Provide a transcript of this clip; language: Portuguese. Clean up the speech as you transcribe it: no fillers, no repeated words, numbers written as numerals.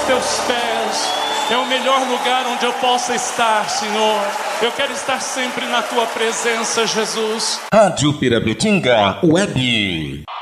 teus pés é o melhor lugar onde eu possa estar, Senhor. Eu quero estar sempre na tua presença, Jesus. Rádio Pirabetinga Web.